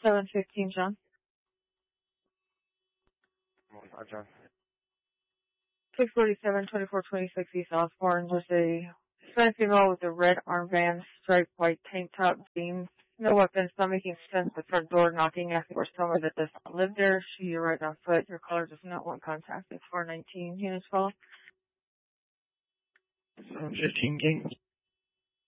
715, John. John. 647, 2426 East Osborne. There's a Hispanic female with a red armband, striped white tank top, jeans, no weapons, not making sense. The front door knocking, asking for someone that does not live there. She arrived on foot. Your caller does not want contact. It's 419 units follow. 715 King.